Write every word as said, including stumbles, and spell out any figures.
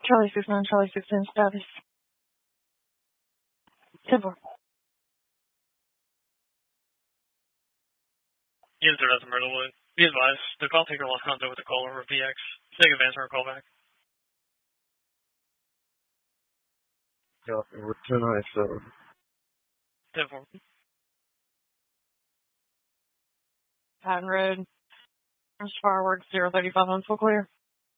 Charlie six nine, Charlie sixteen, status. ten four. Unit zero doesn't murder wood. Be advised, the call taker lost contact with the call over V X. Take advance on our callback. Yeah, we're two nine seven. ten four. Patton Road. There's fireworks, zero thirty-five on full clear.